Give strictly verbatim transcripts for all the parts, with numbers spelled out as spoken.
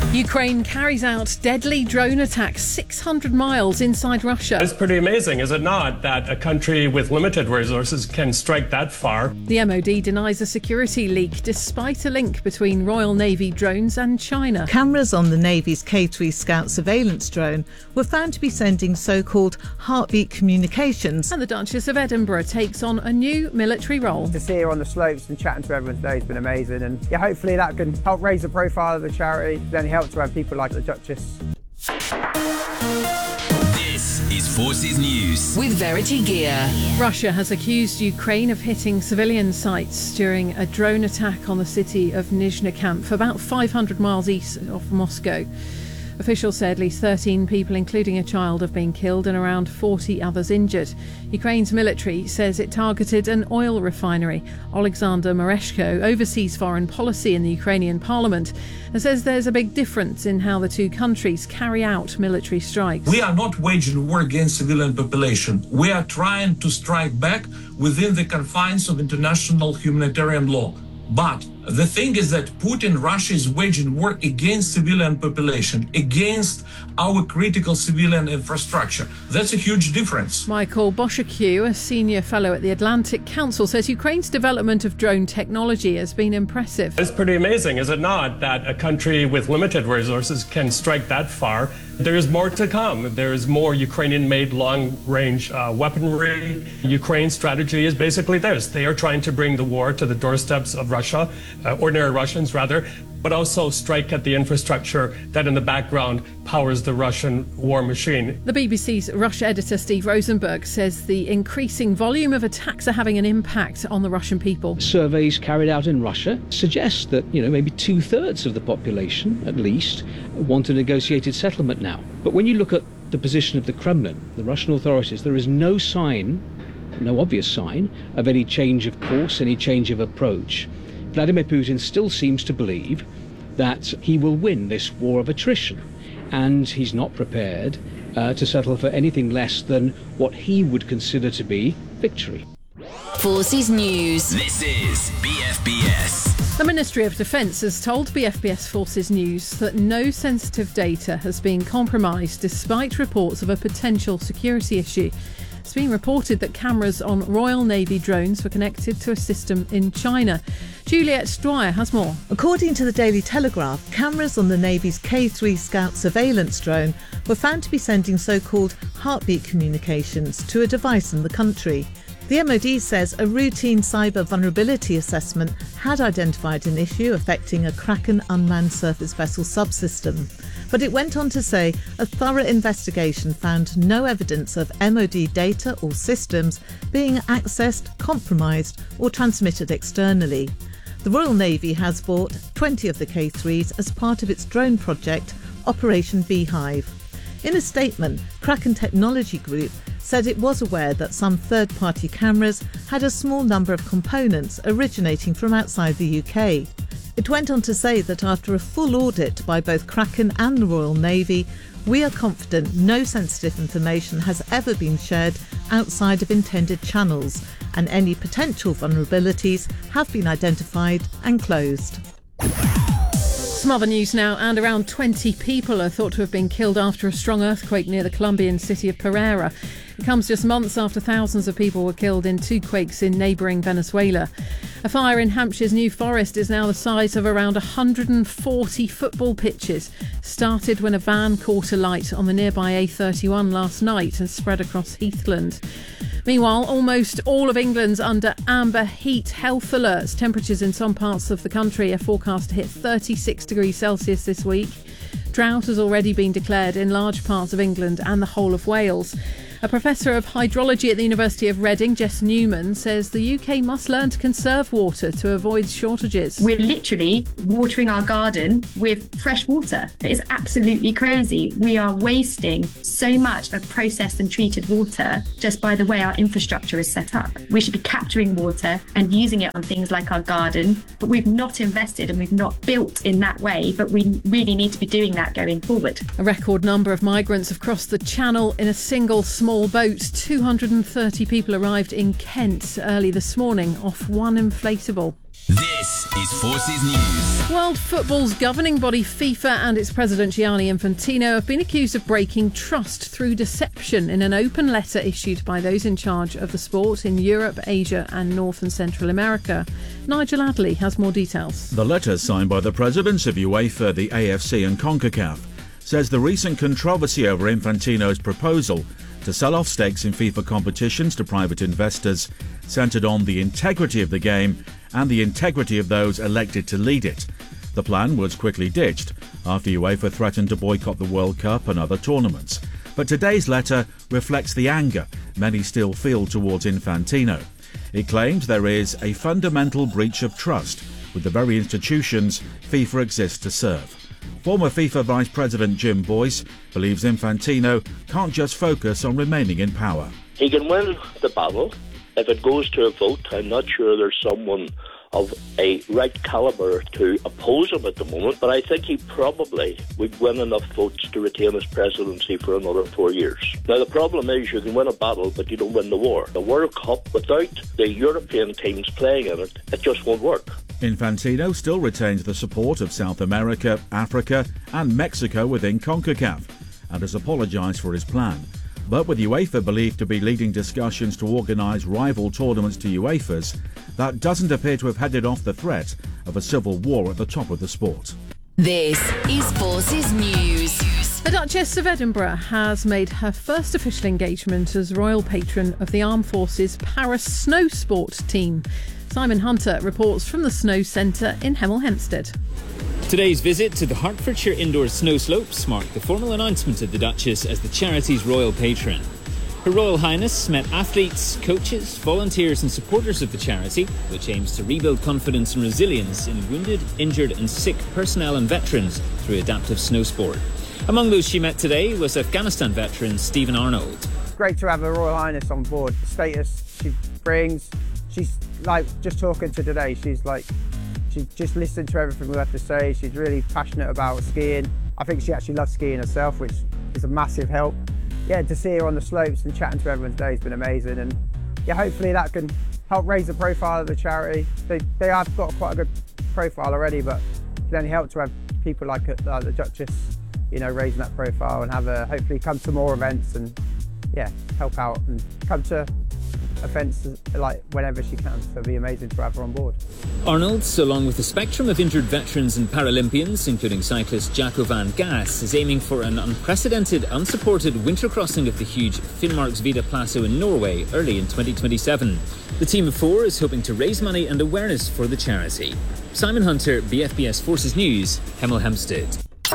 Ukraine carries out deadly drone attacks six hundred miles inside Russia. It's pretty amazing, is it not, that a country with limited resources can strike that far? The M O D denies a security leak despite a link between Royal Navy drones and China. Cameras on the Navy's K three Scout surveillance drone were found to be sending so-called heartbeat communications. And the Duchess of Edinburgh takes on a new military role. To see her on the slopes and chatting to everyone today has been amazing, and yeah, hopefully that can help raise the profile of the charity. Then help to have people like the Duchess. This is Forces News with Verity Gear. Russia has accused Ukraine of hitting civilian sites during a drone attack on the city of Nizhny, about five hundred miles east of Moscow. Officials said at least thirteen people, including a child, have been killed and around forty others injured. Ukraine's military says it targeted an oil refinery. Alexander Mereshko oversees foreign policy in the Ukrainian parliament and says there's a big difference in how the two countries carry out military strikes. We are not waging war against civilian population. We are trying to strike back within the confines of international humanitarian law. But the thing is that Putin, Russia is waging war against civilian population, against our critical civilian infrastructure. That's a huge difference. Michael Boshaku, a senior fellow at the Atlantic Council, says Ukraine's development of drone technology has been impressive. It's pretty amazing, is it not, that a country with limited resources can strike that far. There's more to come. There's more Ukrainian-made long-range uh, weaponry. Ukraine's strategy is basically this. They are trying to bring the war to the doorsteps of Russia, uh, ordinary Russians rather, but also strike at the infrastructure that in the background powers the Russian war machine. The B B C's Russia editor Steve Rosenberg says the increasing volume of attacks are having an impact on the Russian people. Surveys carried out in Russia suggest that, you know, maybe two-thirds of the population, at least, want a negotiated settlement now. But when you look at the position of the Kremlin, the Russian authorities, there is no sign, no obvious sign, of any change of course, any change of approach. Vladimir Putin still seems to believe that he will win this war of attrition, and he's not prepared uh, to settle for anything less than what he would consider to be victory. Forces News. This is B F B S. The Ministry of Defence has told B F B S Forces News that no sensitive data has been compromised despite reports of a potential security issue. It's been reported that cameras on Royal Navy drones were connected to a system in China. Juliette Dwyer has more. According to the Daily Telegraph, cameras on the Navy's K three Scout surveillance drone were found to be sending so-called heartbeat communications to a device in the country. The M O D says a routine cyber vulnerability assessment had identified an issue affecting a Kraken unmanned surface vessel subsystem. But it went on to say a thorough investigation found no evidence of M O D data or systems being accessed, compromised or transmitted externally. The Royal Navy has bought twenty of the K threes as part of its drone project, Operation Beehive. In a statement, Kraken Technology Group said it was aware that some third-party cameras had a small number of components originating from outside the U K. It went on to say that after a full audit by both Kraken and the Royal Navy, we are confident no sensitive information has ever been shared outside of intended channels, and any potential vulnerabilities have been identified and closed. Some other news now, and around twenty people are thought to have been killed after a strong earthquake near the Colombian city of Pereira. It comes just months after thousands of people were killed in two quakes in neighbouring Venezuela. A fire in Hampshire's New Forest is now the size of around one hundred forty football pitches. Started when a van caught alight on the nearby A thirty-one last night and spread across Heathland. Meanwhile, almost all of England's under amber heat health alerts. Temperatures in some parts of the country are forecast to hit thirty-six degrees Celsius this week. Drought has already been declared in large parts of England and the whole of Wales. A professor of hydrology at the University of Reading, Jess Newman, says the U K must learn to conserve water to avoid shortages. We're literally watering our garden with fresh water. It is absolutely crazy. We are wasting so much of processed and treated water just by the way our infrastructure is set up. We should be capturing water and using it on things like our garden, but we've not invested and we've not built in that way, but we really need to be doing that going forward. A record number of migrants have crossed the Channel in a single small boat. two hundred thirty people arrived in Kent early this morning off one inflatable. This is Forces News. World football's governing body FIFA and its president Gianni Infantino have been accused of breaking trust through deception in an open letter issued by those in charge of the sport in Europe, Asia and North and Central America. Nigel Adley has more details. The letter, signed by the presidents of UEFA, the A F C and CONCACAF, says the recent controversy over Infantino's proposal to sell off stakes in FIFA competitions to private investors centred on the integrity of the game and the integrity of those elected to lead it. The plan was quickly ditched after UEFA threatened to boycott the World Cup and other tournaments. But today's letter reflects the anger many still feel towards Infantino. It claims there is a fundamental breach of trust with the very institutions FIFA exists to serve. Former FIFA Vice President Jim Boyce believes Infantino can't just focus on remaining in power. He can win the battle. If it goes to a vote, I'm not sure there's someone of a right calibre to oppose him at the moment, but I think he probably would win enough votes to retain his presidency for another four years. Now, the problem is you can win a battle, but you don't win the war. The World Cup, without the European teams playing in it, it just won't work. Infantino still retains the support of South America, Africa and Mexico within CONCACAF and has apologised for his plan. But with UEFA believed to be leading discussions to organise rival tournaments to UEFA's, that doesn't appear to have headed off the threat of a civil war at the top of the sport. This is Forces News. The Duchess of Edinburgh has made her first official engagement as royal patron of the Armed Forces Paris Snow Sport team. Simon Hunter reports from the Snow Centre in Hemel Hempstead. Today's visit to the Hertfordshire Indoor Snow Slopes marked the formal announcement of the Duchess as the charity's royal patron. Her Royal Highness met athletes, coaches, volunteers and supporters of the charity, which aims to rebuild confidence and resilience in wounded, injured and sick personnel and veterans through adaptive snow sport. Among those she met today was Afghanistan veteran Stephen Arnold. It's great to have her Royal Highness on board. The status she brings, she's like, just talking to today, she's like, she just listened to everything we have to say. She's really passionate about skiing. I think she actually loves skiing herself, which is a massive help. Yeah, to see her on the slopes and chatting to everyone today has been amazing. And yeah, hopefully that can help raise the profile of the charity. They, they have got quite a good profile already, but it can only help to have people like uh, the Duchess, you know, raising that profile and have her hopefully come to more events and yeah, help out and come to events like whenever she can, so it'd be amazing to have her on board. Arnold, along with a spectrum of injured veterans and Paralympians, including cyclist Jacco van Gas, is aiming for an unprecedented, unsupported winter crossing of the huge Finnmarksvidda Plateau in Norway early in twenty twenty-seven. The team of four is hoping to raise money and awareness for the charity. Simon Hunter, B F B S Forces News, Hemel Hempstead.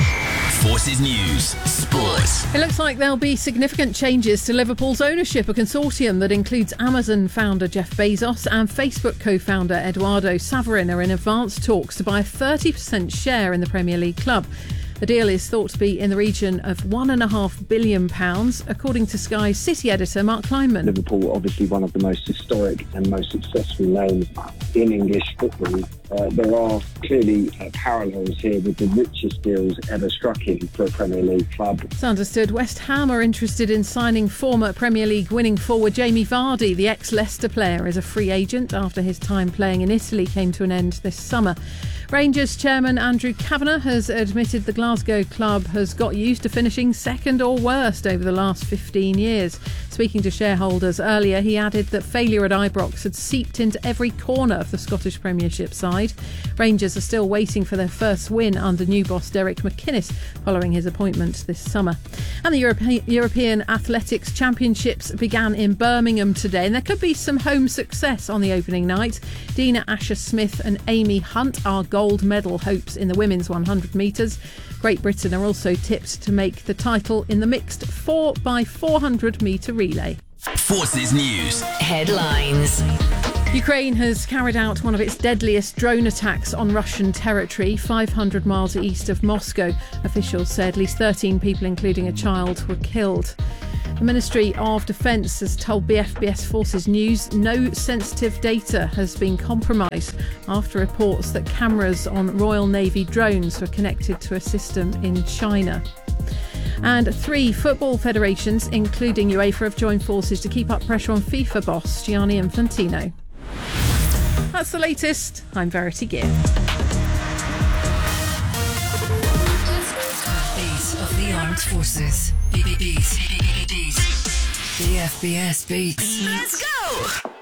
Forces News Sport. It looks like there'll be significant changes to Liverpool's ownership, a consortium that includes Amazon founder Jeff Bezos and Facebook co-founder Eduardo Saverin are in advanced talks to buy a thirty percent share in the Premier League club. The deal is thought to be in the region of one and a half billion pounds, according to Sky City editor Mark Kleinman. Liverpool, obviously one of the most historic and most successful names in English football. Uh, there are clearly uh, parallels here with the richest deals ever struck in for a Premier League club. It's understood West Ham are interested in signing former Premier League winning forward Jamie Vardy. The ex-Leicester player is a free agent after his time playing in Italy came to an end this summer. Rangers chairman Andrew Kavanagh has admitted the Glasgow club has got used to finishing second or worst over the last fifteen years. Speaking to shareholders earlier, he added that failure at Ibrox had seeped into every corner of the Scottish Premiership side. Rangers are still waiting for their first win under new boss Derek McInnes following his appointment this summer. And the Europe- European Athletics Championships began in Birmingham today, and there could be some home success on the opening night. Dina Asher-Smith and Amy Hunt are gold medal hopes in the women's one hundred metres. Great Britain are also tipped to make the title in the mixed four by four hundred metre relay. Forces News Headlines. Ukraine has carried out one of its deadliest drone attacks on Russian territory, five hundred miles east of Moscow. Officials said at least thirteen people, including a child, were killed. The Ministry of Defence has told B F B S Forces News no sensitive data has been compromised after reports that cameras on Royal Navy drones were connected to a system in China. And three football federations, including UEFA, have joined forces to keep up pressure on FIFA boss Gianni Infantino. That's the latest. I'm Verity Gibb. Beat of the Armed Forces. Beat. Beat. The F B S beats. Let's go!